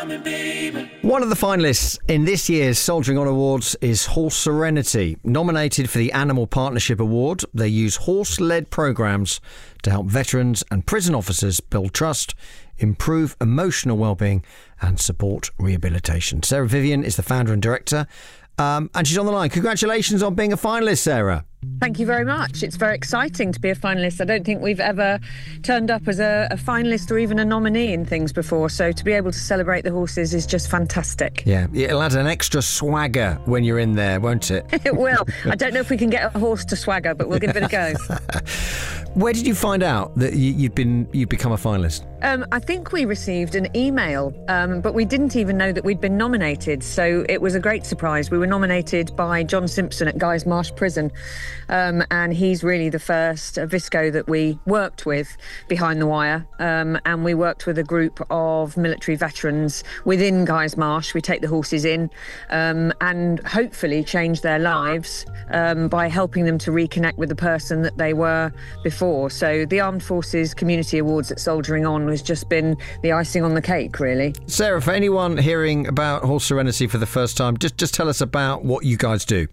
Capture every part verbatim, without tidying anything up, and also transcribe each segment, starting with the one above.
One of the finalists in this year's Soldiering On Awards is Horse Serenity. Nominated for the Animal Partnership Award, they use horse-led programmes to help veterans and prison officers build trust, improve emotional well-being and support rehabilitation. Sarah Vivian is the founder and director, um, and she's on the line. Congratulations on being a finalist, Sarah. Thank you very much. It's very exciting to be a finalist. I don't think we've ever turned up as a, a finalist or even a nominee in things before, so to be able to celebrate the horses is just fantastic. Yeah, it'll add an extra swagger when you're in there, won't it? It will. I don't know if we can get a horse to swagger, but we'll give it a go. Where did you find out that you, you'd been you'd become a finalist? Um, I think we received an email, um, but we didn't even know that we'd been nominated, so it was a great surprise. We were nominated by John Simpson at Guy's Marsh Prison. Um, and he's really the first uh, Visco that we worked with behind the wire. Um, and we worked with a group of military veterans within Guy's Marsh. We take the horses in um, and hopefully change their lives um, by helping them to reconnect with the person that they were before. So the Armed Forces Community Awards at Soldiering On has just been the icing on the cake, really. Sarah, for anyone hearing about Horse Serenity for the first time, just, just tell us about what you guys do.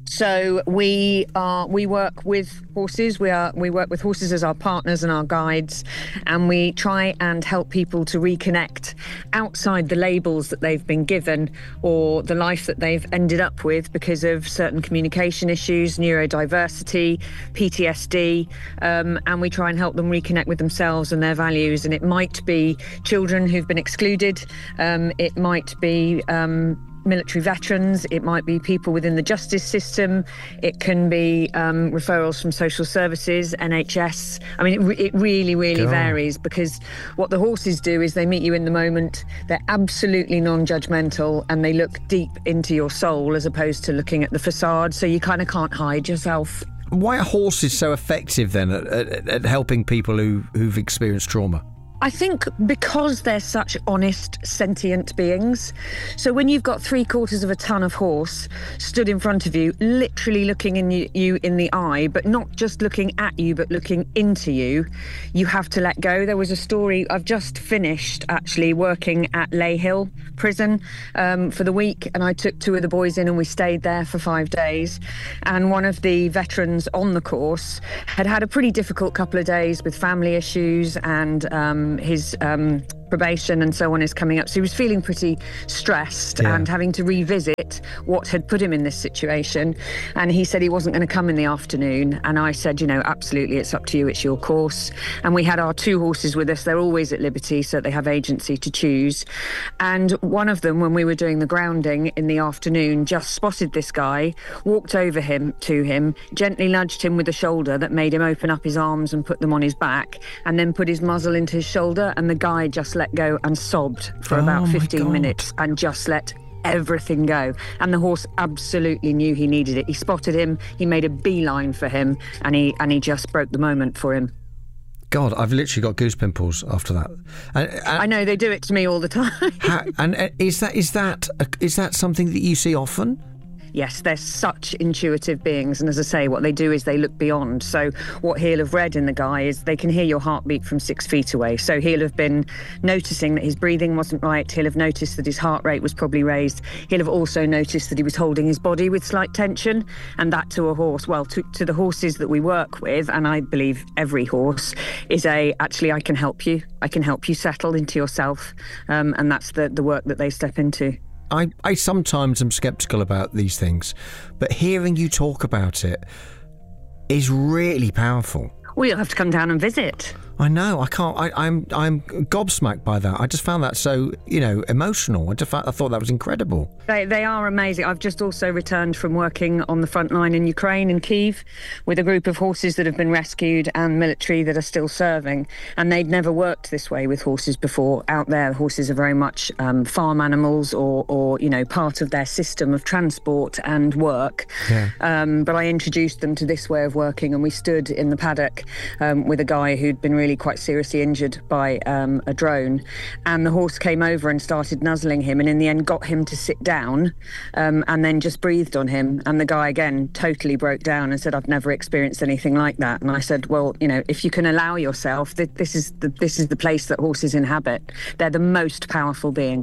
So we are we work with horses. We are we work with horses as our partners and our guides, and we try and help people to reconnect outside the labels that they've been given or the life that they've ended up with because of certain communication issues, neurodiversity, P T S D, um, and we try and help them reconnect with themselves and their values. And it might be children who've been excluded. Um, it might be um, military veterans, it might be people within the justice system, it can be um, referrals from social services, N H S. I mean, it, re- it really, really God. varies, because what the horses do is they meet you in the moment, they're absolutely non-judgmental, and they look deep into your soul as opposed to looking at the facade, so you kind of can't hide yourself. Why are horses so effective then at, at, at helping people who, who've experienced trauma? I think because they're such honest, sentient beings. So when you've got three quarters of a ton of horse stood in front of you, literally looking in you, you in the eye, but not just looking at you, but looking into you, you have to let go. There was a story, I've just finished actually working at Ley Hill prison um, for the week, and I took two of the boys in and we stayed there for five days. And one of the veterans on the course had had a pretty difficult couple of days with family issues, and um, his um, probation and so on is coming up. So he was feeling pretty stressed yeah. and having to revisit what had put him in this situation. And he said he wasn't going to come in the afternoon. And I said, you know, absolutely, it's up to you. It's your course. And we had our two horses with us. They're always at liberty, so they have agency to choose. And one of them, when we were doing the grounding in the afternoon, just spotted this guy, walked over him to him, gently nudged him with a shoulder that made him open up his arms and put them on his back, and then put his muzzle into his shoulder. And the guy just let go and sobbed for oh about fifteen minutes and just let everything go. And the horse absolutely knew he needed it. He spotted him, he made a beeline for him, and he and he just broke the moment for him. God, I've literally got goose pimples after that. And, and I know, they do it to me all the time. how, and uh, is that is that uh, is that something that you see often? Yes, they're such intuitive beings, and as I say, what they do is they look beyond. So what he'll have read in the guy is they can hear your heartbeat from six feet away. So he'll have been noticing that his breathing wasn't right. He'll have noticed that his heart rate was probably raised. He'll have also noticed that he was holding his body with slight tension, and that to a horse, well, to, to the horses that we work with, and I believe every horse, is a, actually, I can help you. I can help you settle into yourself, um, and that's the, the work that they step into. I, I sometimes am sceptical about these things, but hearing you talk about it is really powerful. Well, you'll have to come down and visit. I know. I can't. I, I'm. I'm gobsmacked by that. I just found that so, you know, emotional. I just. I thought that was incredible. They they are amazing. I've just also returned from working on the front line in Ukraine, in Kyiv, with a group of horses that have been rescued and military that are still serving. And they'd never worked this way with horses before. Out there, horses are very much um, farm animals, or or you know, part of their system of transport and work. Yeah. Um, but I introduced them to this way of working, and we stood in the paddock um, with a guy who'd been really quite seriously injured by um, a drone, and the horse came over and started nuzzling him, and in the end got him to sit down, um, and then just breathed on him. And the guy again totally broke down and said, I've never experienced anything like that. And I said, well, you know, if you can allow yourself, th- this is the, this is the place that horses inhabit. They're the most powerful being.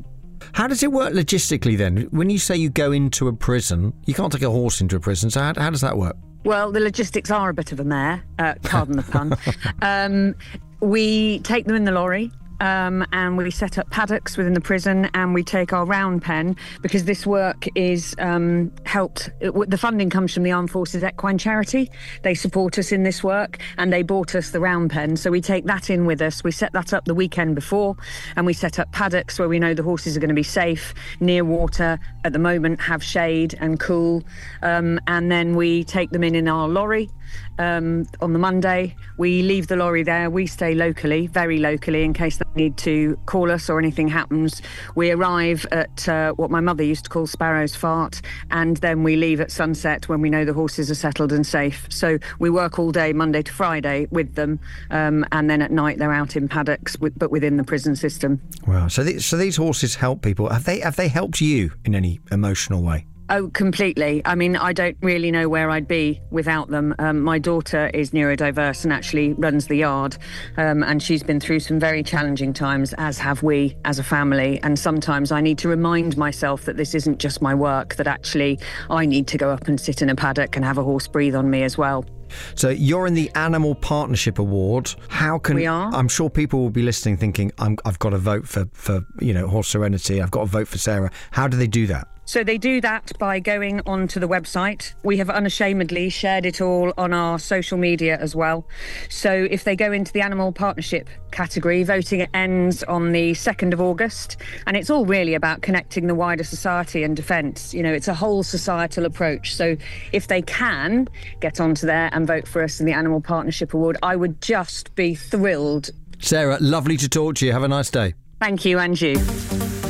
How does it work logistically then? When you say you go into a prison, you can't take a horse into a prison, so how, how does that work? Well, the logistics are a bit of a mare, uh, pardon the pun. um, we take them in the lorry. Um, and we set up paddocks within the prison, and we take our round pen, because this work is um, helped. It, the funding comes from the Armed Forces Equine Charity. They support us in this work, and they bought us the round pen. So we take that in with us. We set that up the weekend before, and we set up paddocks where we know the horses are going to be safe, near water, at the moment have shade and cool. Um, and then we take them in in our lorry. Um, on the Monday, we leave the lorry there. We stay locally, very locally, in case they need to call us or anything happens. We arrive at uh, what my mother used to call Sparrow's Fart, and then we leave at sunset when we know the horses are settled and safe. So we work all day, Monday to Friday, with them, um, and then at night they're out in paddocks, with, but within the prison system. Wow. So, th- so these horses help people. Have they have they helped you in any emotional way? Oh, completely. I mean, I don't really know where I'd be without them. Um, my daughter is neurodiverse and actually runs the yard, um, and she's been through some very challenging times, as have we as a family. And sometimes I need to remind myself that this isn't just my work, that actually I need to go up and sit in a paddock and have a horse breathe on me as well. So you're in the Animal Partnership Award. How can we are? I'm sure people will be listening thinking, I'm, I've got to vote for, for, you know, Horse Serenity. I've got to vote for Sarah. How do they do that? So they do that by going onto the website. We have unashamedly shared it all on our social media as well. So if they go into the Animal Partnership category, voting ends on the second of August. And it's all really about connecting the wider society and defence. You know, it's a whole societal approach. So if they can get onto there and vote for us in the Animal Partnership Award, I would just be thrilled. Sarah, lovely to talk to you. Have a nice day. Thank you, and you.